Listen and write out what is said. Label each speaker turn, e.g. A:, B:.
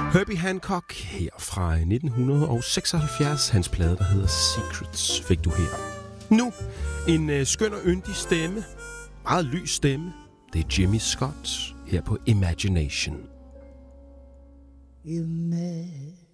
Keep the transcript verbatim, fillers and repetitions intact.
A: Herbie Hancock her fra nitten seksoghalvfjerds. Hans plade, der hedder Secrets, fik du her. Nu en øh, skøn og yndig stemme. Meget lys stemme. Det er Jimmy Scott her på Imagination.
B: Imagine